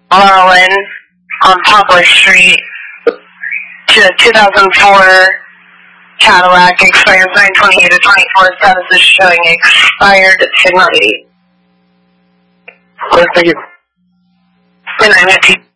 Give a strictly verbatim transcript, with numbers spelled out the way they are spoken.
Marlin on Poplar Street to two thousand four Cadillac, expires nine twenty-eight of twenty-four, status is showing expired signal eight. Thank you. Good night,